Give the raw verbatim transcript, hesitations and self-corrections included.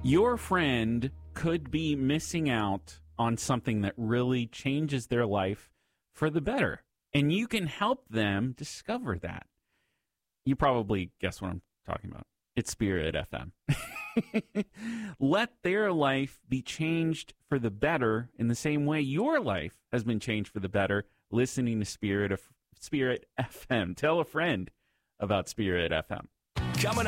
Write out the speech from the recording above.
Your friend could be missing out on something that really changes their life for the better, and you can help them discover that. You probably guess what I'm talking about. It's Spirit F M. Let their life be changed for the better in the same way your life has been changed for the better listening to Spirit of Spirit F M. Tell a friend about Spirit F M. Coming